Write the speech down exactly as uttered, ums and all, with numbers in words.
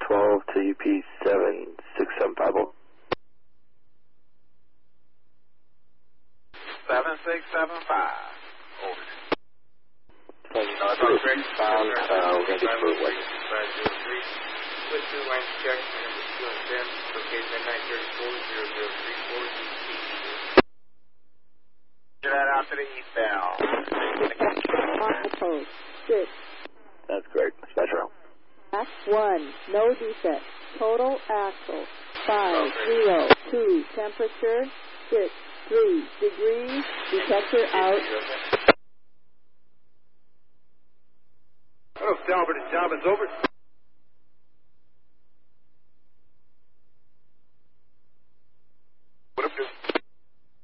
twelve to U P seven six seven five zero. seven six seven five. Over. Uh, bound, uh, we're going to get for what? five zero three. Switch to line check, number two and ten, located at nine thirty-four, zero zero three four, U P. Get that out to the eastbound. Post six. That's correct. Metro. Act one, no defect. Total axle five zero two. Temperature six three degrees. Detector out. Hello, Talbot. His job is over.